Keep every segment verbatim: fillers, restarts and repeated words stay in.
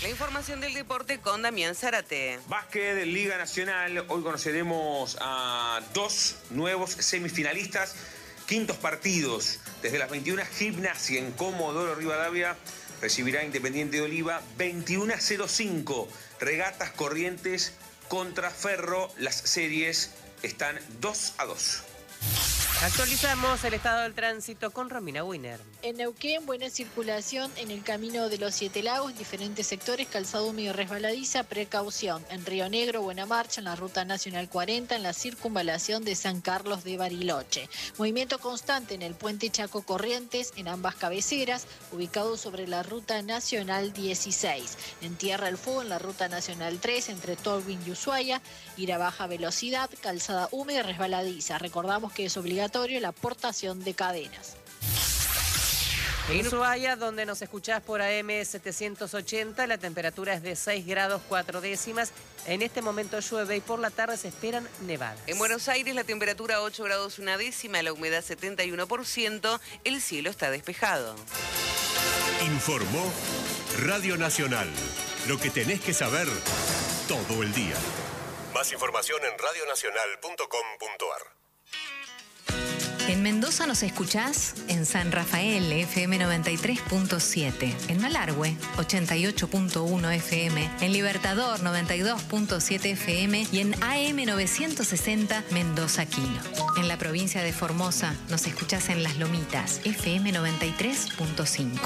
Información del deporte con Damián Zárate. Básquet, Liga Nacional. Hoy conoceremos a dos nuevos semifinalistas. Quintos partidos. Desde las veintiuna, Gimnasia en Comodoro Rivadavia recibirá Independiente de Oliva. veintiuno a cero cinco. Regatas Corrientes contra Ferro. Las series están dos a dos. Actualizamos el estado del tránsito con Romina Winer. En Neuquén, buena circulación en el camino de los Siete Lagos, diferentes sectores, calzado húmedo y resbaladiza, precaución. En Río Negro, buena marcha en la Ruta Nacional cuarenta, en la circunvalación de San Carlos de Bariloche. Movimiento constante en el puente Chaco Corrientes, en ambas cabeceras, ubicado sobre la Ruta Nacional dieciséis. En Tierra del Fuego, en la Ruta Nacional tres, entre Tolwyn y Ushuaia, ir a baja velocidad, calzada húmeda y resbaladiza. Recordamos que es obligatorio la aportación de cadenas. En Ushuaia, donde nos escuchás por A M setecientos ochenta, la temperatura es de seis grados cuatro décimas. En este momento llueve y por la tarde se esperan nevadas. En Buenos Aires, la temperatura ocho grados una décima, la humedad setenta y uno por ciento, el cielo está despejado. Informó Radio Nacional. Lo que tenés que saber todo el día. Más información en radio nacional punto com punto ar. En Mendoza nos escuchás en San Rafael, F M noventa y tres punto siete. En Malargüe, ochenta y ocho punto uno F M. En Libertador, noventa y dos punto siete F M. Y en A M novecientos sesenta, Mendoza Quino. En la provincia de Formosa nos escuchás en Las Lomitas, F M noventa y tres punto cinco.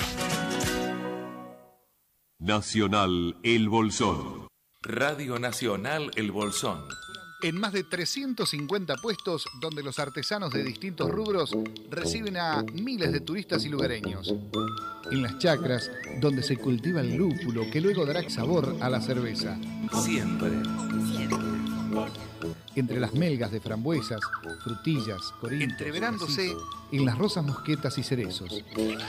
Nacional El Bolsón. Radio Nacional El Bolsón. En más de trescientos cincuenta puestos donde los artesanos de distintos rubros reciben a miles de turistas y lugareños. En las chacras, donde se cultiva el lúpulo que luego dará sabor a la cerveza. Siempre. Entre las melgas de frambuesas, frutillas, corintos, entreverándose en las rosas mosquetas y cerezos.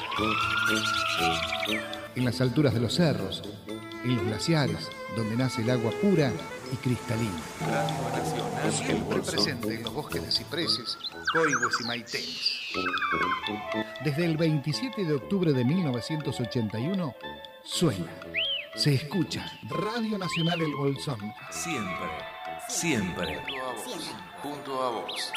En las alturas de los cerros, en los glaciares, donde nace el agua pura y cristalina. Siempre presente en los bosques de cipreses, coigües y maitenes. Desde el veintisiete de octubre de mil novecientos ochenta y uno, suena, se escucha Radio Nacional El Bolsón. Siempre, siempre. Junto a vos.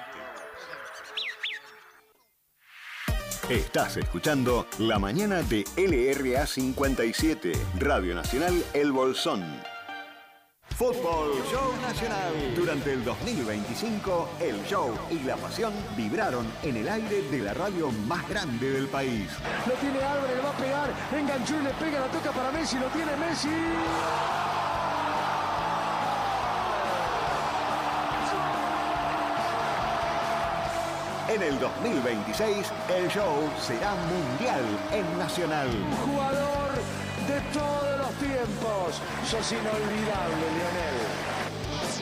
Estás escuchando La Mañana de L R A cincuenta y siete, Radio Nacional El Bolsón. Fútbol Show Nacional. Durante el dos mil veinticinco, el show y la pasión vibraron en el aire de la radio más grande del país. Lo tiene Álvarez, le va a pegar, enganchó y le pega, la toca para Messi, lo tiene Messi. En el dos mil veintiséis, el show será mundial en Nacional. Jugador de todos los tiempos, sos inolvidable, Lionel.